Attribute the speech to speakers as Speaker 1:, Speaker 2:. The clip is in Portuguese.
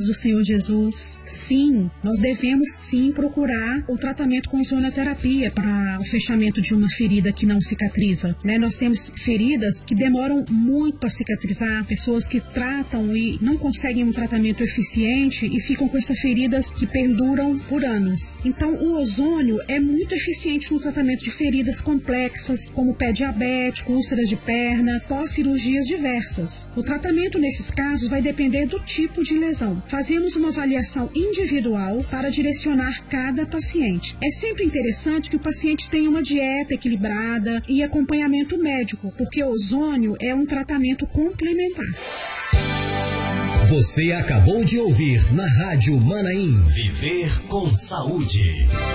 Speaker 1: do Senhor Jesus. Sim, nós devemos sim procurar o tratamento com ozonioterapia para o fechamento de uma ferida que não cicatriza, né? Nós temos feridas que demoram muito para cicatrizar, pessoas que tratam e não conseguem um tratamento eficiente e ficam com essas feridas que perduram por anos. Então, o ozônio é muito eficiente no tratamento de feridas complexas, como pé diabético, úlceras de perna, pós-cirurgias diversas. O tratamento nesses casos vai depender do tipo de lesão. Fazemos uma avaliação individual para direcionar cada paciente. É sempre interessante que o paciente tenha uma dieta equilibrada e acompanhamento médico, porque o ozônio é um tratamento complementar.
Speaker 2: Você acabou de ouvir na Rádio Manaim. Viver com saúde.